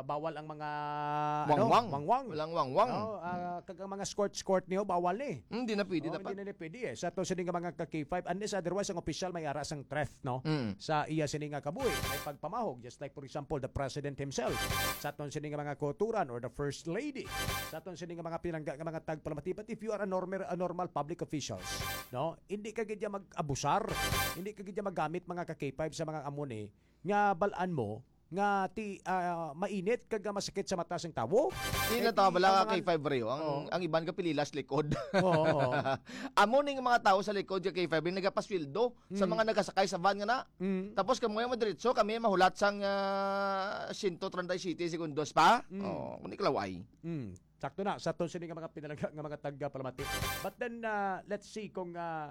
bawal ang mga Wangwang. wangwang. Walang wangwang. Kag ang mga escort niyo bawal ni. Hindi na pwede dapat. Hindi na pwede eh. Sa to sining mga ka-K5 unless otherwise ang official may ara sang threat no sa iya sining nga kabuhi may pagpamahog just like for example the president himself sa ton sining mga koturan or the first lady sa ton sining mga pinangga nga mga tagpalamati. But if you are a normal public officials no hindi ka gid mag-abusar, hindi ka gid magamit mga ka-K5 sa mga amone nga balaan mo nga mainit kag masakit sa mata sang tawo. Hindi na tao bala kay K5 Rio. Ang iban ka pililas likod. Oo. Amo ning mga tao sa likod kay K5 nagapasweldo sa mga nagasakay sa van nga na. Tapos kamo yung madiretso kami mahulat sang 137 segundos pa. Uni kalaway. Sakto na sa ton sini nga mga pinalaga nga mga taga palamati. But then let's see kung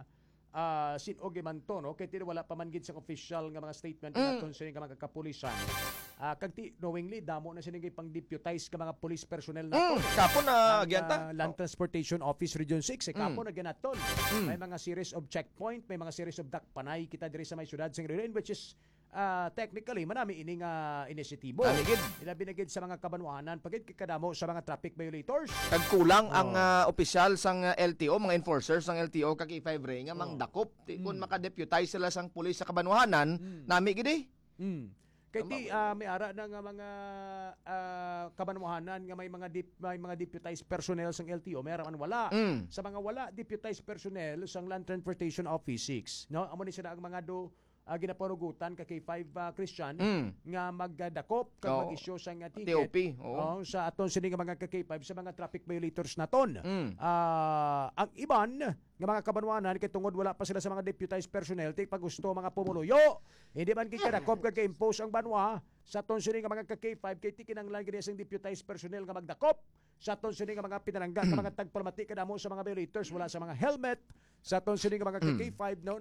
sinog man to no kay wala pa man gid sa official nga mga statement naton sini nga mga kapulisan. Kag knowingly damo na sini pang deputize ka mga police personnel naton. Kapo na gyanta. Land Transportation Office Region 6 kapo na ganaton. May mga series of checkpoint, may mga series of dakpanay kita diri sa may syudad sing Rilin which is technically manami ining inisyatibo. Ilabi na gid sa mga kabanwanan pagid kadamo sa mga traffic violators. Kag kulang ang opisyal sang LTO, mga enforcers sang LTO kag K5 Ray nga mangdakop kung maka-deputize sila sang pulis sa kabanwahanan, nami gid Kay ti may ara na nga mga kabanwahanan nga may mga deputized personnel sang LTO, may ara man wala. Sa mga wala deputized personnel sang Land Transportation Office 6, no? Amo ni sila ang mga ginapanugutan ka kay 5 Christian nga magdakop kag mag-issue sang ticket TOP sa aton sini nga mga K5 sa mga traffic violators naton. Ang iban nga mga kabanwanan kay tungod wala pa sila sa mga deputized personnel pag gusto mga pumuluyo hindi man kay kadakop kag impose ang banwa sa aton sini nga mga K5 kay tikinanglan gid sang deputized personnel nga magdakop sa aton sini nga mga pinarangga nga mga tagpalamati kadamo sa mga violators wala sa mga helmet sa aton sini nga mga K5 no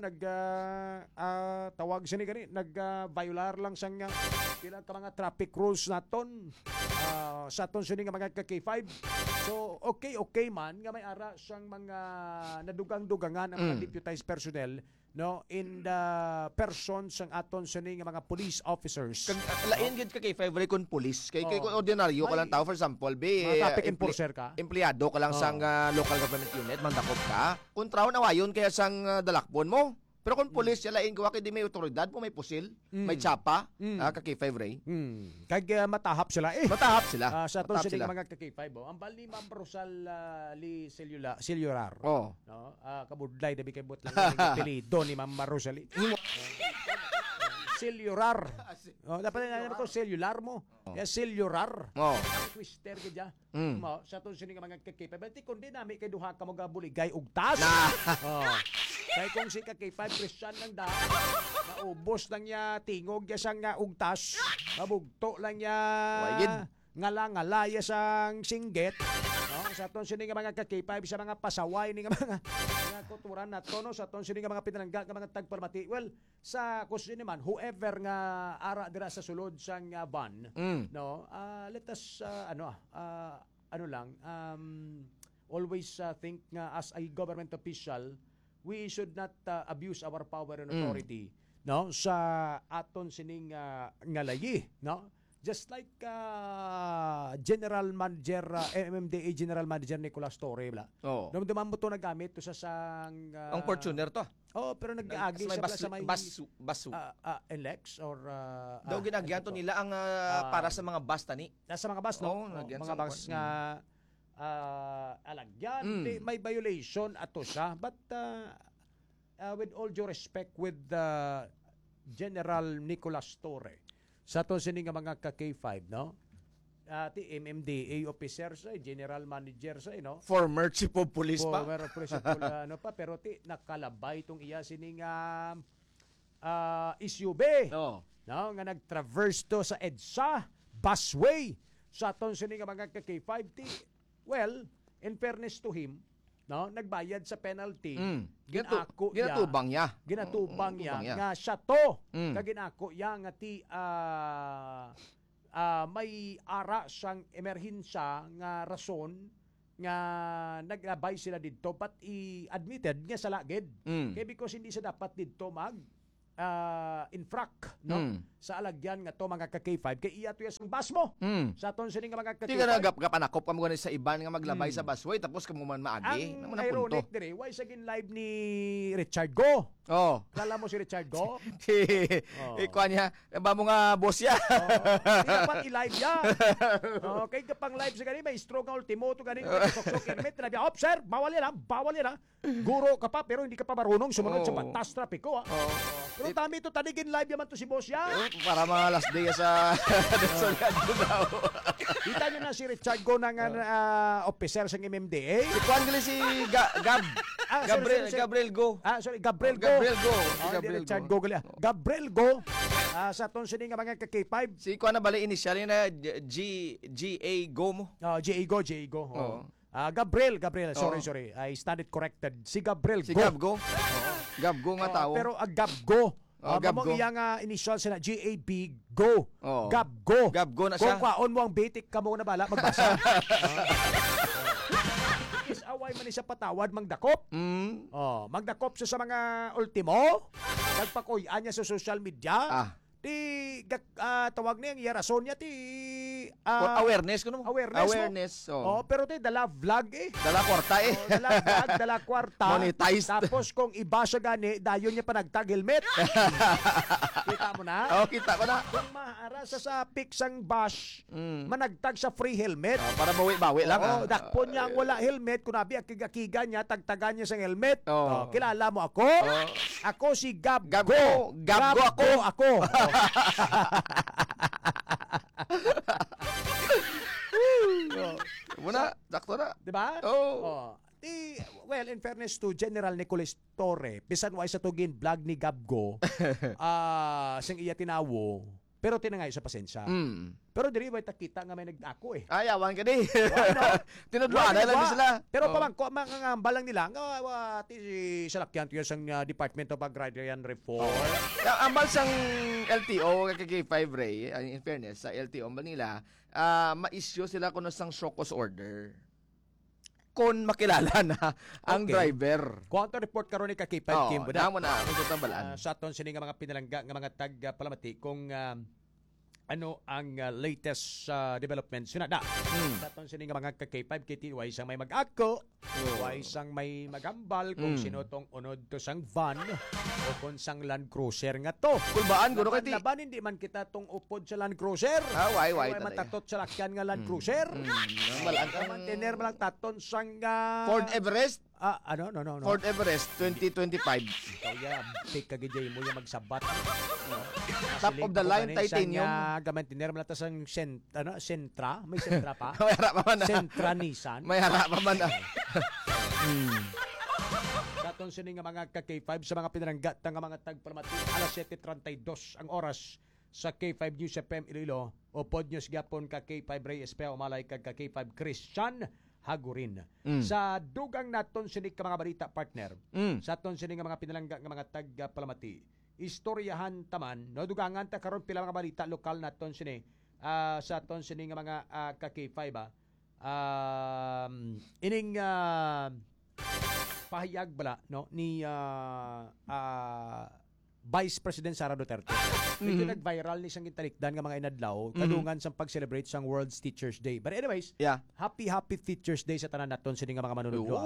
tawag sini gani violar lang sang pila ka mga traffic rules naton sa aton sini nga mga K5. So okay man nga may ara sang mga nadugang-dugangan ang mga deputized personnel no in the person sang aton sini nga mga police officers. Lain gid ka kay favorite kun police kay ordinaryo ka lang tao for example traffic enforcer ka. Empleyado ka lang sang local government unit mandakop ka. Kontraw na wayon kaya sang dalakbon mo. Pero kung police lain gawa kay di may otoridad mo may pusil, may tsapa, ka kay 5 Ray. Kag matahap sila Matahap sila. Sa aton sini mga K5 ang bali Ma'am Rosal li Cellular. No, kabudlay dabi kay bot lang ang apelyido ni Ma'am Rosal. Cellular. Dapat na ko cellular mo. Cellular. Twister gidya. Sa aton sini nga mga K5 bati kundi nami kay duha ka mo gabuligay og tas. Kaya kung si K5 Christian lang naubos lang niya tingog niya sang ugtas, mabugto lang niya ngala-ngalaya sang singgit. Sa aton sini nga mga K5 sa mga pasaway ni nga mga kuturan nato no sa aton sini nga mga pinangga nga mga tagpalamati. Well, sa kusin naman whoever nga ara dira sa sulod sang van, no? Let us always think nga as a government official we should not abuse our power and authority no sa aton sining ngalayi no just like General Manager MMDA General Manager Nicolas Torre bla dumduman mo to nagamit to sa sang ang Fortuner to pero nag-agi sa may basu Lex or daw ginagyan to nila ang para sa mga bus tani sa mga bus no mga bus nga alagyan may violation ato siya but with all due respect with General Nicolas Torre sa to sini nga mga K5 no ti MMDA officer sa General Manager sa no former chief of police pero ti nakalabay tong iya sini nga SUV no nga nagtraverse to sa EDSA busway sa to sini nga mga K5 ti well, in fairness to him, no, nagbayad sa penalty. Ginatubang niya nga siya to. Kaginako ya nga ti may ara siyang emerhensya nga rason nga naglabay sila didto but i-admitted nga sa lagid. Kaya because hindi siya dapat didto mag infract no sa alagyan nga to mga ka-K5 kay iya to yung bus mo. Sa aton sini nga mga Di ka-K5. ka nagapanakop ka mo sa iban nga maglabay sa busway tapos ka mo man maagi. Ang ironic dire, why sa gin live ni Richard Go? Oh. Kala mo si Richard Go? Ikuha niya, ba mo nga boss ya? Hindi dapat i-live ya. Kay kapang live sa gani, may stroke nga ultimo to gani, sok-sok helmet, nabi, sir, bawal yan ha. Guro ka pa, pero hindi ka pa marunong sumunod sa batas trapiko ha. Pero dami ito, tanigin live yaman to si boss ya. Para mga last day sa Solyado daw. Kita nyo na si Richard Go ng officer sa MMDA. Si Juan Gali si Gabriel Go. Gabriel Go. Gabriel Richard Go. Go. Gabriel Go. Sa aton sini nga mga ka-K5. Si Juan na bali initial na GA Go mo. GA Go. Gabriel. Sorry. I stand it corrected. Si Gabriel Go. Si Gab Go. Gab Go nga tao. Pero Gab Go. Gab Mamong Go. iyang initial sa GAB Go. Gab Go. Gab Go na siya. Kung kwaon mo ang bitik ka mo na bala magbasa. Is away man sa patawad magdakop. Magdakop sa mga ultimo. Nagpakuyan niya sa social media. Tawag niya ang rason niya awareness ko no. Awareness. Pero dala vlog Dala kwarta Dala kwarta. Monetized. Tapos kung iba siya gani, dayon niya pa nagtag helmet. Kita mo na? Kita ko na. Kung maara sa piksang bash, managtag sa free helmet. Para bawi-bawi lang. Dakpon niya ang wala helmet. Kung nabi, akiga niya, tagtagan niya sa helmet. Kilala mo ako? Ako si Gab Go. Gab Go ako. Muna, sakto na. Diba? Well, in fairness to General Nicolas Torre, bisan wa sa tugin vlog ni Gabgo, sing iya tinawo, pero tinangay sa pasensya. Pero diri ba takita nga may nagdako Ayawan ka di. Tinudluan na lang sila. Pero pamangko mga lang nila nga ti salakyan to sang Department of Agrarian Reform. Ambal sang LTO kay 5 Ray, in fairness sa LTO nila, ma-issue sila kuno sang show cause order. Kung makilala na ang driver. Kuanto report karon ni K5 Kim buda. Namo na ang balaan. Sa aton sini nga mga pinalangga nga mga tag palamati kung ano ang latest developments yun na. Sa aton sini nga mga K5 kiti way sang may mag-ako, way sang may magambal kung sino tong unod to sang van o kung sang Land Cruiser nga to. Kulbaan guro kay laban hindi man kita tong upod sa Land Cruiser. Way matatot sa lakyan nga Land Cruiser. Man tiner man lang taton sang Ford Everest. No. Ford Everest 2025. Kaya pick ka gid mo yung magsabat. Top of the line titanium. Gaman tiner man ta sang Sentra, may Sentra pa. May harap pa man. Sentra Nissan. May harap pa man. Sa aton sini nga mga K5 sa mga pinaranggat nga mga tagpalamati alas 7:32 ang oras sa K5 News FM Iloilo o Pod News gapon ka K5 Ray Espeo malay kag ka K5 Christian Hagurin. Sa dugang naton sini ka mga balita partner. Sa aton sini nga mga pinalangga nga mga tagpalamati istoryahan taman no dugangan ta karon pila mga balita lokal naton sini sa aton sini nga mga ka K5 ining pahayag bala no ni Vice President Sara Duterte. Medyo nag-viral ni siyang gitalikdan nga mga inadlaw kadungan sa pag-celebrate sang World's Teachers Day. But anyways, happy Teachers Day sa tanan naton sini nga mga manunod.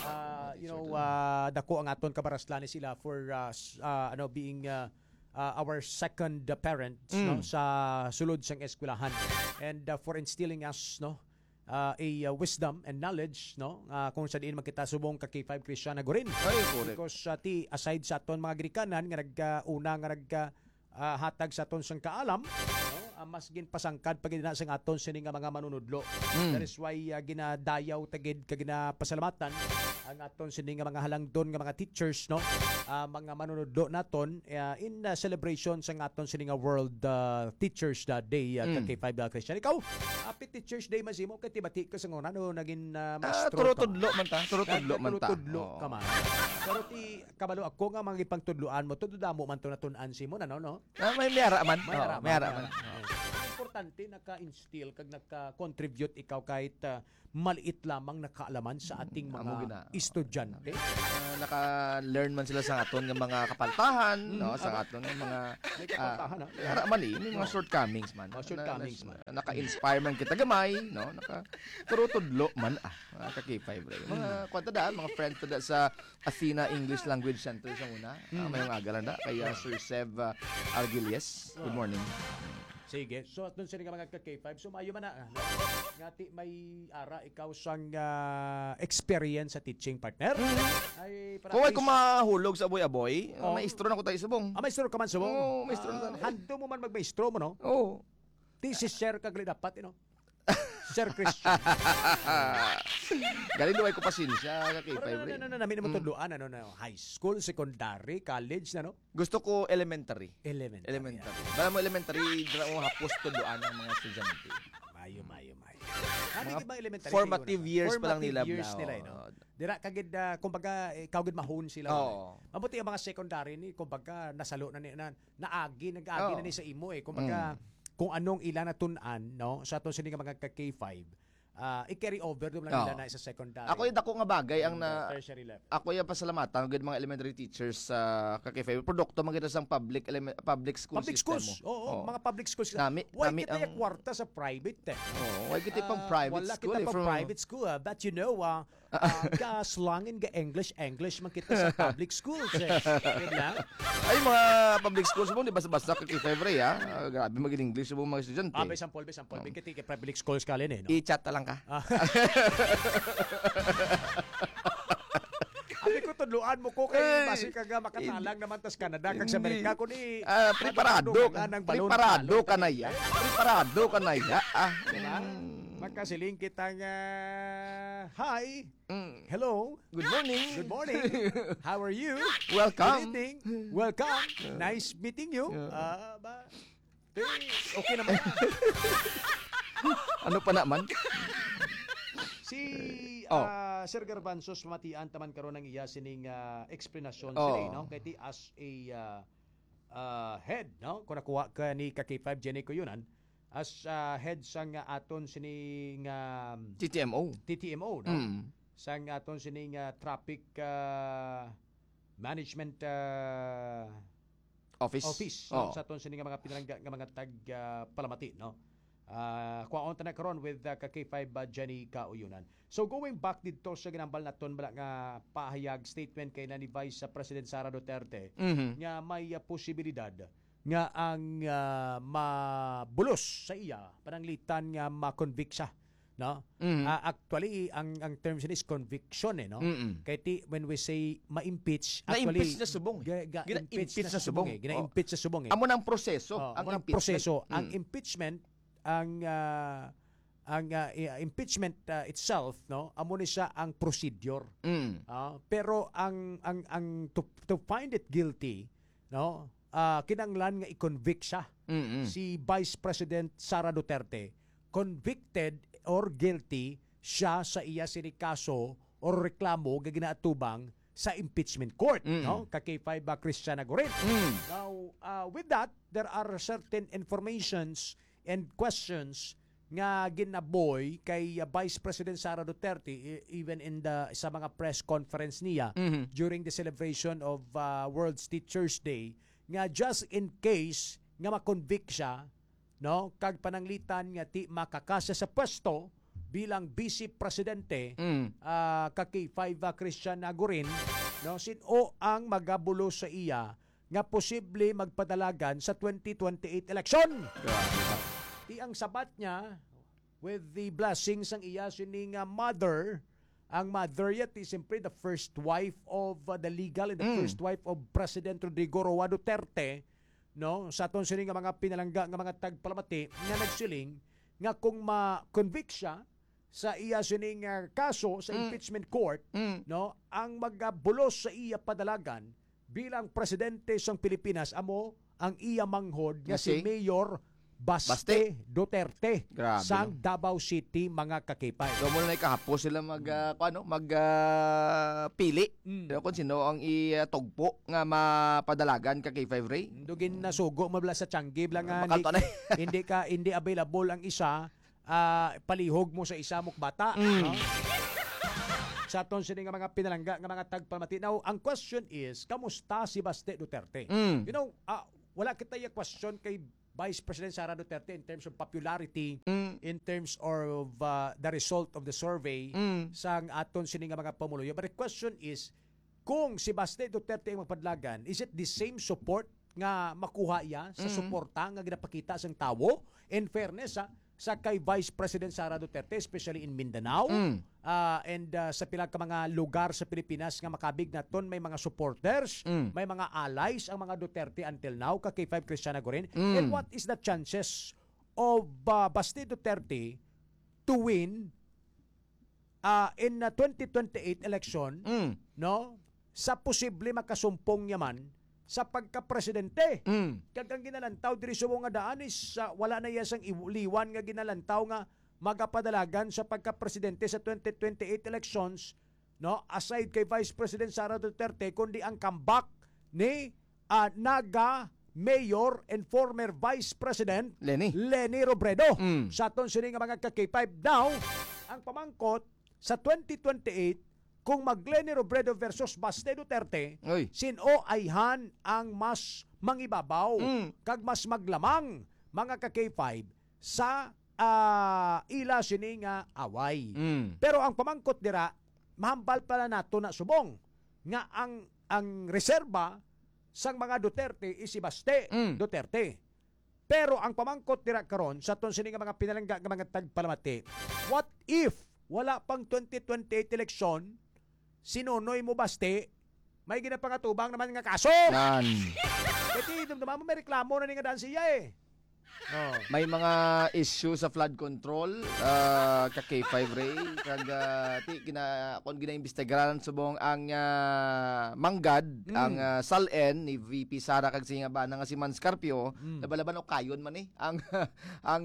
Dako ang aton kabaraslan sila for being our second parents no sa sulod sang eskwelahan and for instilling us a wisdom and knowledge no kung sa diin magkita subong ka K5 Christian Hagurin. Because aside sa aton mga Grikanan nga naguna nga hatag sa aton sang kaalam mas ginpasangkad pag sang aton sini nga mga manunudlo. That is why ginadayaw tagid kag ginapasalamatan ang aton sini nga mga halangdon nga mga teachers mga manunudlo naton in celebration sang aton sini nga World Teachers Day ka K5 Christian. Ikaw happy Teachers Day masimo kay tibati ka sa nguna naging maestro. Turutudlo man ta. Turutudlo ka man. Pero ti kabalo ako nga mga ipangtudloan mo tududamo man to natun-an simo no. May miyara man. May importante naka-instill kag naka-contribute ikaw kahit maliit lamang na kaalaman sa ating mga estudyante. Naka-learn man sila sa aton ng mga kapaltahan, no, sa aton ng mga may mga shortcomings man. Shortcomings man. Naka-inspire man kita gamay, no, turutudlo man ka K5 ray. Mga kwanta da, mga friends da sa Athena English Language Center sa una. May mga agalan da kay Sir Sev Arguelles. Good morning. Sige. So atun sini nga mga ka-K5 sumayo man na. Ngati may ara ikaw sang experience sa teaching partner. Ay para kung ko mahulog sa aboy-aboy, maestro na ko tayo subong. Maestro ka man subong. Maestro na. Hando mo man magmaestro mo no? Oo. Di si Sir kagli dapat Sir Christian. Galing duway ko pasensya ka K5 ray. Namin mo tudloan high school, secondary, college na no? Gusto ko elementary. Elementary. Bala mo elementary, dra mo hapos tudloan ng mga estudyante. Mayo. Mga elementary formative years pa lang nila. Dira kagid kumbaga ikaw gid mahon sila. Mabuti ang mga secondary ni kumbaga nasalo na ni naagi na ni sa imo kumbaga kung anong ilan natun-an no sa aton sini nga mga K5 i-carry over doon lang nila na sa secondary. Ako yung dako nga bagay ang tertiary level. Ako yung pasalamatan gud mga elementary teachers sa K5 produkto man kita sang public school system mo. Oo, mga public schools. Nami kita yung kwarta sa private why kita pang private school? Wala kita pang private school but you know slangin ga English man kita sa public schools diba? Ay mga public schools mo di basta ka K5 ray grabe maging English mo mga estudyante. May sample kita public schools kalin no. I-chat lang ka. Abi ko tudluan mo ko kay basi ka nga makatalang naman tas Canada kag sa Amerika ko ni preparado ka na ya. Magkasiling kita nga hi. Hello. Good morning. How are you? Welcome. Good evening. Welcome. Nice meeting you. Okay naman. Ano pa naman? Si Sir Garbanzos mamatian taman karon ng iya sining explanation sila no kay ti as a head no kung nakuha ka ni K5 Jenny ko yunan as head sang aton sining TTMO no sang aton sining traffic management office no? Sa aton sining mga pinalangga nga mga tag palamati no. Kuwaon ta na karon with K5 Jenny Kauyunan. So going back dito sa ginambal naton bala nga pahayag statement kay ni Vice President Sara Duterte nga may posibilidad nga ang mabulos sa iya pananglitan nga ma-convict siya no. Actually ang term is conviction no. Kay when we say ma-impeach actually na-impeach na subong. Gina-impeach na subong. Amo nang proseso ang proseso ang impeachment ang impeachment itself no amo ni siya ang procedure pero ang to find it guilty no kinanglan nga i-convict siya si Vice President Sara Duterte convicted or guilty siya sa iya sini kaso or reklamo nga ginaatubang sa impeachment court no K5 Christian Agorin. Now with that there are certain informations and questions nga ginaboy kay Vice President Sara Duterte even in sa mga press conference niya during the celebration of World Teachers Day nga just in case nga ma-convict siya no kag pananglitan nga ti makakasa sa pwesto bilang Vice Presidente K5 Christian Agorin no sino ang magabulo sa iya nga posible magpadalagan sa 2028 election. Ang sabat niya with the blessings ang iya sining mother. Ang mother yet is simply the first wife of the legal and the first wife of President Rodrigo Roa Duterte no sa aton sining mga pinalangga nga mga tagpalamati nga nagsiling nga kung ma-convict siya sa iya sining kaso sa impeachment court no ang magabulos sa iya padalagan bilang presidente sa Pilipinas amo ang iya manghod nga si Mayor Baste Duterte Grabe, sang Davao City mga kakipay. So mo na kahapos sila pili. Kung sino ang itugpo nga mapadalagan ka K5 Ray. Dugin na sugo mabla sa Tianggi bla nga Bakal to na. hindi available ang isa, palihog mo sa isa mok bata, no? Sa aton sini nga mga pinalangga nga mga tagpamati. Now, ang question is, kamusta si Baste Duterte? You know, wala kita yung question kay Vice President Sara Duterte in terms of popularity, in terms of the result of the survey sang aton sini nga mga pamuluyo. But the question is, kung si Baste Duterte ang magpadlagan, is it the same support nga makuha iya sa suporta nga ginapakita sang tawo? In fairness, sa kay Vice President Sara Duterte, especially in Mindanao, and sa pila ka mga lugar sa Pilipinas nga makabig naton, may mga supporters, may mga allies ang mga Duterte until now, kay 5 Christiana Gorin. And what is the chances of Baste Duterte to win in 2028 election, no? Sa posible makasumpong yaman sa pagka-presidente. Kag ang ginalantaw diri sa mga daan is wala na yasang iwuliwan nga ginalantaw nga magapadalagan sa pagka-presidente sa 2028 elections, no? Aside kay Vice President Sara Duterte, kundi ang comeback ni Naga Mayor and former Vice President Leni Robredo. Sa aton sini nga mga ka-K5. Now, ang pamangkot sa 2028, kung mag-Leni Robredo versus Baste Duterte, sino ayhan ang mas mangibabaw, kag mas maglamang mga ka-K5 sa ila sini nga away. Pero ang pamangkot dira, mahambal pala nato na subong nga ang reserba sang mga Duterte is si Baste Duterte. Pero ang pamangkot dira karon sa aton sini nga mga pinalangga nga mga tagpalamati, what if wala pang 2028 election, sinunoy mo Baste, may ginapangatubang naman nga kaso. Kasi dumduma mo may reklamo na ni nga daan siya eh. May mga issue sa flood control, ka K5 Ray, kag kung ginaimbestigaran subong ang manggad, ang salen ni VP Sara kag singa ba nga si Man Scarpio, labalaban o kayon man ang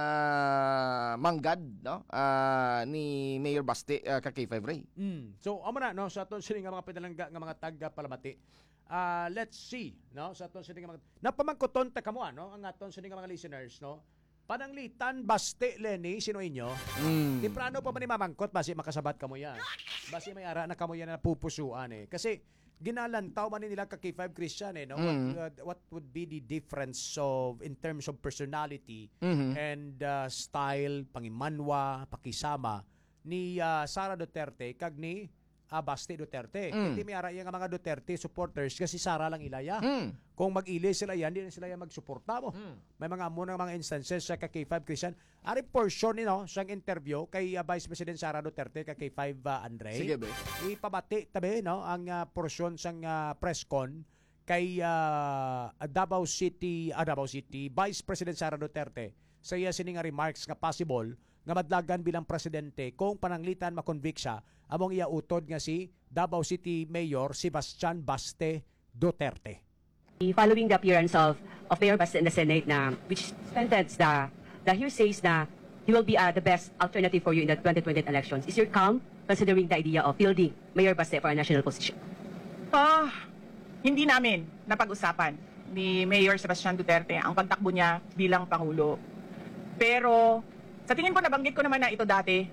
manggad, no? Ni Mayor Baste ka K5 Ray. So amo na no sa aton sini nga mga pinalangga nga mga taga-palamati. Let's see, no? Sa aton sini nga mga napamangkoton ta kamo no ang aton sini nga mga listeners, no? Pananglitan Baste Leni sino inyo? Di prano pa man ni mamangkot basi makasabat kamo yan. Basi may ara na kamo yan na pupusuan eh. Kasi ginalantaw man nila ka K5 Christian eh, no? What would be the difference of in terms of personality and style, pangimanwa, pakisama ni Sara Duterte kag ni Baste Duterte. Hindi may ara yung mga Duterte supporters kasi Sara lang ilaya. Kung mag-ili sila yan, hindi na sila yan magsuporta mo. May mga muna mga instances sa K5 Christian. Ari portion siyang interview kay Vice President Sara Duterte kay K5 Andre. Sige be. Ipabati tabi no ang portion sang press con kay Davao City Vice President Sara Duterte. Sa iya sini nga remarks nga possible nga madlagan bilang presidente kung pananglitan makonvict siya among iya utod nga si Davao City Mayor Sebastian Baste Duterte. Following the appearance of Mayor Baste in the Senate na which strengthens the hearsays na he will be the best alternative for you in the 2028 elections, is your calm considering the idea of fielding Mayor Baste for a national position? Hindi namin napag-usapan ni Mayor Sebastian Duterte ang pagtakbo niya bilang Pangulo. Pero sa tingin ko nabanggit ko naman na ito dati.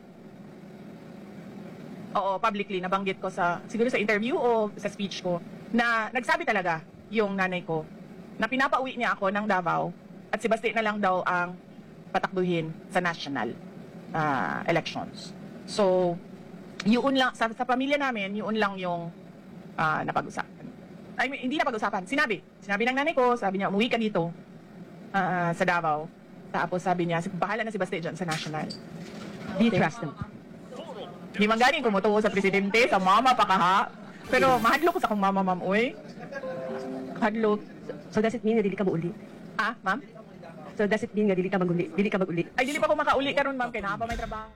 Oo, publicly nabanggit ko siguro sa interview o sa speech ko na nagsabi talaga yung nanay ko na pinapauwi niya ako ng Davao at si Baste na lang daw ang patakbuhin sa national elections. So, yun lang sa pamilya namin, yun lang yung napag-usapan. I mean, hindi napag-usapan. Sinabi ng nanay ko, sabi niya umuwi ka dito sa Davao. Tapos sabi niya, bahala na si Baste dyan sa national. Do you trust them? Di man galing kumutuo sa presidente, sa mama pa kaha. Pero mahadlo ko sa akong mama, ma'am, oy. Hadlo. So does it mean na dili ka mauli? Ma'am? So does it mean nga dili ka maguli? Ay, dili pa ako makauli karon, ma'am, kay naa pa may trabaho.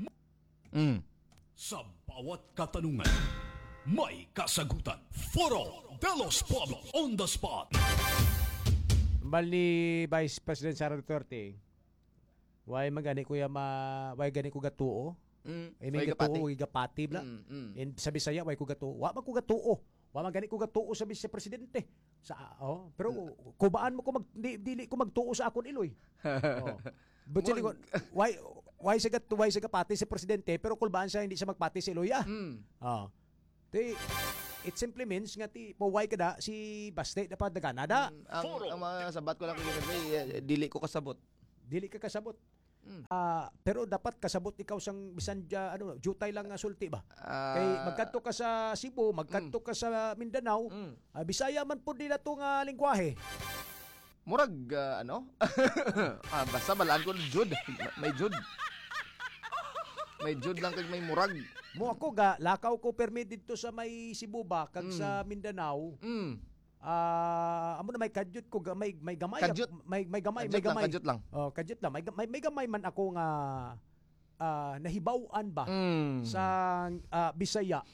Sa bawat katanungan, may kasagutan. Foro de los Pueblos on the spot. Ambal ni Vice President Sara Duterte. Why magani kuya why gani ko gatuo? May gatuo, gapati bla. In sa Bisaya why ko gatuo? Wa man ko gatuo. Wa man gani ko gatuo sa Vice Presidente. Pero kubaan mo ko dili ko magtuo sa akon iloy. But why sa gapati si presidente pero kulbaan siya hindi siya magpati si iloy it simply means nga why kada si Baste dapat daganada. Ang mga sabat ko lang kay dili ko kasabot. Dili ka kasabot. Pero dapat kasabot ikaw sang bisan jutay lang nga sulti ba? Kay magkadto ka sa Cebu, magkadto ka sa Mindanao, Bisaya man pud nila to nga lengguwahe. Murag basta balaan ko jud. May jud. May jud lang kag may murag. Mo ako lakaw ko permit dito sa may Cebu ba kag sa Mindanao. Amo na may kadyot ko may gamay Kadyot? may gamay Kadyot lang. Kadyot lang may gamay man ako nga nahibaw-an ba sa Bisaya.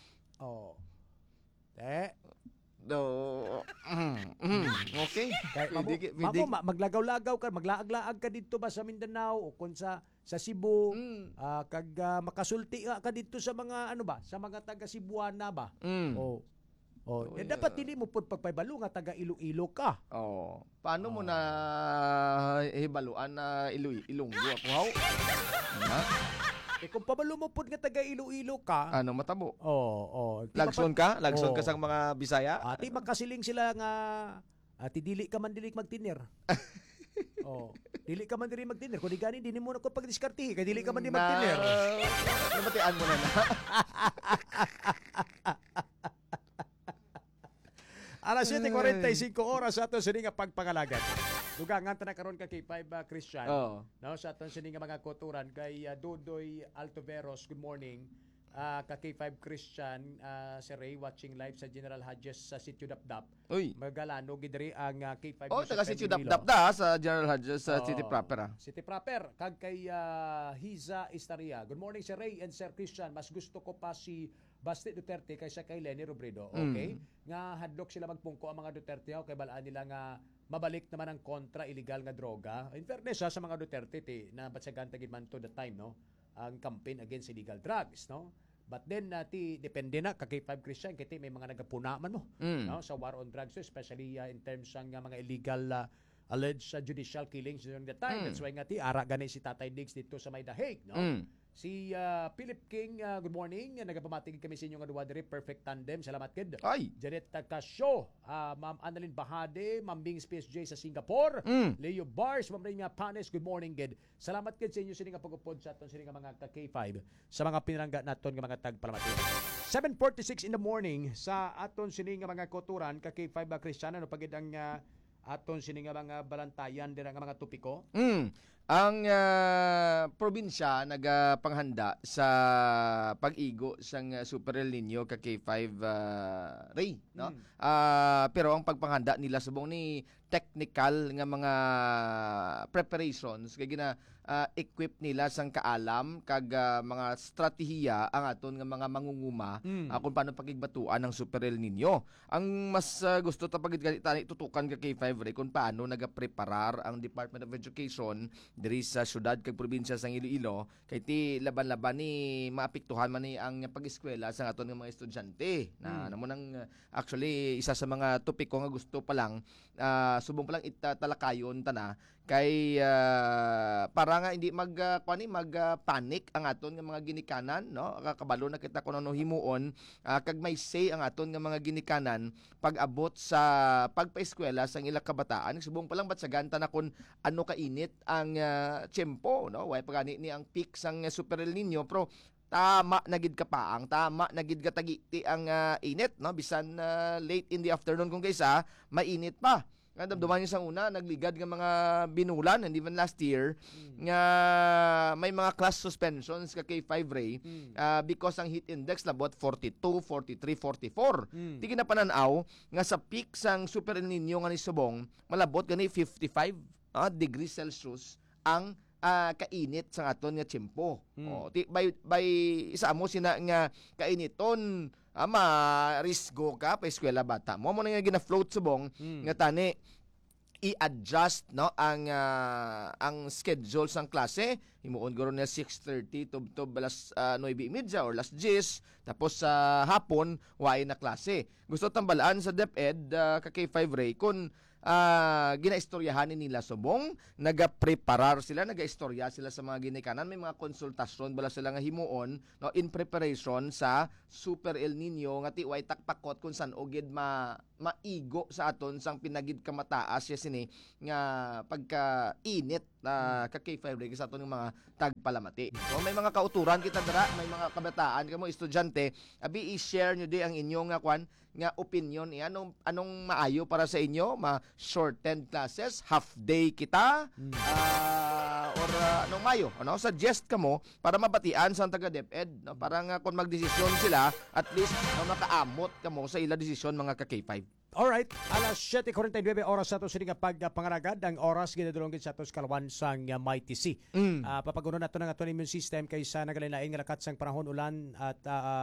Okay. Maglagaw-lagaw ka, maglaag-laag ka dito ba sa Mindanao o kung sa Cebu, kag makasulti ka dito sa mga sa mga taga Cebuana ba? Dapat dili mo pud pagpaybalo nga taga Iloilo ka. Paano mo na hibaluan na Ilonggo ako haw? Kung pabalo mo pud nga taga Iloilo ka, ano matabo? Lagson ka sa mga Bisaya? Ati makasiling sila nga ati dili ka man dili magtinir. Dili ka man dili magtinir. Kung di gani dinhi mo na ko pagdiskartihi kay dili ka man di magtinir. Namatian mo na. Alas 7:45 oras sa aton sini nga pagpangalagan. Dugangan ta na karon ka kay 5 Christian. Sa aton sini nga mga koturan kay Dodoy Altoveros. Good morning. Ka K5 Christian, si Ray watching live sa General Hodges sa Sitio Dapdap. Magalano gidri ang K5 taga Sitio Dapdap sa General Hodges sa City Proper. City Proper kag kay Hiza Istaria. Good morning Sir Ray and Sir Christian. Mas gusto ko pa si Baste Duterte kaysa kay Leni Robredo. Okay? Nga hadlok sila magpungko ang mga Duterte kay balaan nila nga mabalik naman ang kontra illegal nga droga. In fairness sa mga Duterte na batsagan tagid man to the time ang campaign against illegal drugs But then depende na kay 5 Christian kay may mga nagapuna man mo sa war on drugs especially in terms ng mga illegal alleged judicial killings during the time. That's why nga ara gani si Tatay Diggs dito sa May Dahig Si Philip King, good morning. Nagapamatigid kami sa inyo nga duwa diri, perfect tandem. Salamat kid. Janet Takasyo, Ma'am Annalyn Bahade, Ma'am Bings PSJ sa Singapore, Leo Bars, Ma'am Rina Panes, good morning kid. Salamat kid sa inyo sini nga pagupod sa aton sini nga mga K5 sa mga pinrangga naton nga mga tagpalamati. 7:46 in the morning sa aton sini nga mga koturan ka K5 Kristiyano pagid ang aton sini nga mga balantayan dira nga mga topiko. Ang probinsya nagapanghanda sa pag-igo sang Super El Nino ka K5 Ray, no? Pero ang pagpanghanda nila subong ni technical nga mga preparations kay gina equip nila sang kaalam kag mga strategiya ang aton nga mga mangunguma kung paano pagigbatuan ng Super El Nino. Ang mas gusto ta pagid tani tutukan ka K5 Ray kung paano nagapreparar ang Department of Education diri sa syudad kag probinsya sang Iloilo kay ti laban-laban ni maapektuhan man ni ang pag-eskwela sa aton nga mga estudyante. Namo nang actually isa sa mga topiko nga gusto pa lang subong pa lang italakayon ta na kay para nga hindi magpanic ang aton nga mga ginikanan, no? Kakabalo na kita kuno himuon kag may say ang aton nga mga ginikanan pag-abot sa pagpaeskwela sang ila kabataan. Subong pa lang batsagan ta na kun ano kainit ang tiyempo, no? Way pagani ni ang peak sang Super El Nino pero tama nagid kapaang, tama nagid katagiti ang init, no? Bisan late in the afternoon kung kaysa mainit pa. Damdaman niyo sa una, nagligad ng mga binulan, and even last year, nga may mga class suspensions ka K5 Ray because ang heat index labot 42, 43, 44. Tigi na pananaw nga sa peak sang Super El Nino nga ni Subong, malabot gani 55 degrees Celsius ang kainit sa aton nga tiyempo. By isa mo sina nga kainiton risgo ka pa eskwela bata mo na nga gina-float subong nga tani i-adjust no ang schedules ng klase. Himuon guro na 6:30 to balas 9:30 or las 10 tapos sa hapon waay na klase. Gusto tambalaan sa DepEd ka K5 Ray kung ginaistoryahan nila subong, nagapreparar sila, nagaistorya sila sa mga ginikanan, may mga konsultasyon bala sila nga himuon no in preparation sa Super El Nino nga tiway takpakot kung san ogid maigo sa aton sang pinagid kamataas ya sini nga pagka init na ka K5 Ray sa aton mga tagpalamati. So may mga kauturan kita dara, may mga kabataan kamo estudyante, abi i-share nyo di ang inyong nga opinion anong maayo para sa inyo, shortened classes, half day kita or anong maayo, suggest kamo para mabatian sa taga DepEd no, para nga kung magdesisyon sila at least makaamot kamo sa ila desisyon mga ka K5. Alright, alas 7:49 oras sa ito sining pagpangaragad ang oras ginadulongin sa ito sa kalawan sang Mighty Sea. Papagunon nato ng aton immune system kaysa nagalain nga lakat sang panahon ulan at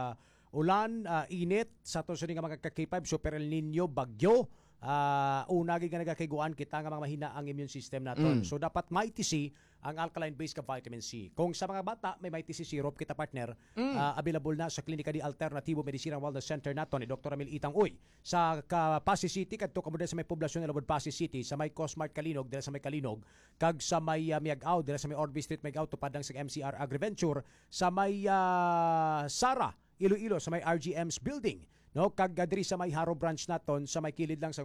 init sa ito sining mga ka-K5, Super El Nino, bagyo. Unagi nga nagakiguan kita nga mga mahina ang immune system naton. So dapat Mighty C ang alkaline-based ka vitamin C. Kung sa mga bata may Mighty C syrup kita partner, available na sa Klinika di Alternatibo Medicina Wellness Center naton ni Dr. Emil Itang Uy. Sa Pasig City kadto kamo sa may poblasyon ng Lubod Pasig City, sa may Cosmart Kalinog dira sa may Kalinog, kag sa may Miagao dira sa may Orby Street Miagao tupadang sa MCR Agriventure, sa may Sara Iloilo sa may RGM's building. No, kag diri sa may Haro branch naton sa may kilid lang sa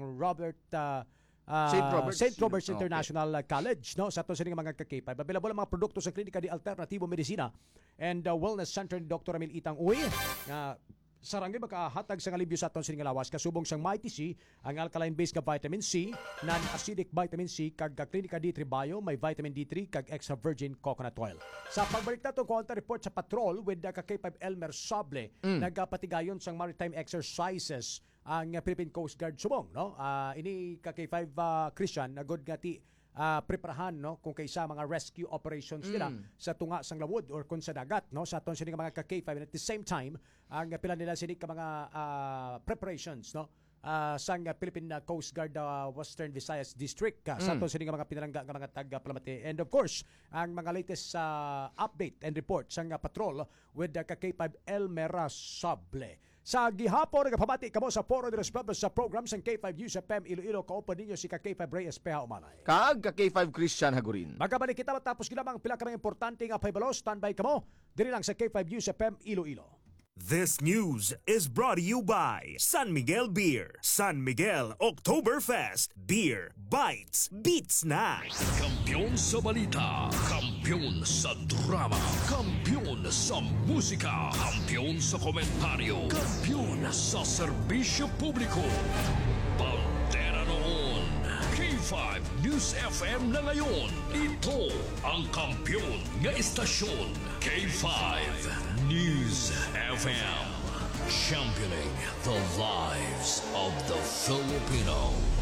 St. Robert's International College, no, sa to sa mga ka-K5. Available ang mga produkto sa Klinika di Alternativo Medicina and Wellness Center ni Dr. Emil Itang Uy. Sarangay makahatag sa alibyo sa aton sining lawas kasubong sang Mighty C, ang alkaline-based ka vitamin C, non-acidic vitamin C, kag Klinika D3 Bio, may vitamin D3, kag extra virgin coconut oil. Sa pagbalik nato konta report sa patrol with the K5 Elmer Sable, nagpatigayon sang maritime exercises ang Philippine Coast Guard subong, no? Ini K5 Christian nagod nga ti preparahan no kung kaysa mga rescue operations nila sa tunga sang lawod or kung sa dagat no sa aton sining mga ka-K5, and at the same time ang pila nila sining mga preparations no sang Philippine Coast Guard Western Visayas District sa aton sining mga pinalangga nga mga taga-Palamati, and of course ang mga latest update and report sang patrol with the K5 Elmer Sable. Sa gihapon, nagpamati kamo sa Foro de los Pueblos sa program sa K5 News FM Iloilo. Kaupan ninyo si K5 Ray Espeha Umalay. Kag K5 Christian Hagurin. Magkabalik kita matapos ginamang pila ka ng importante nga paybalos. Standby kamo, diri lang sa K5 News FM Iloilo. This news is brought to you by San Miguel Beer. San Miguel Oktoberfest. Beer bites, beats na. Kampiyon sa balita, kampiyon sa drama, kampiyon sa musika, kampiyon sa komentaryo, kampiyon sa serbisyo publiko. Pantera noon. K5 News FM na ngayon. Ito ang kampiyon nga istasyon. K5 News FM. Championing the lives of the Filipino.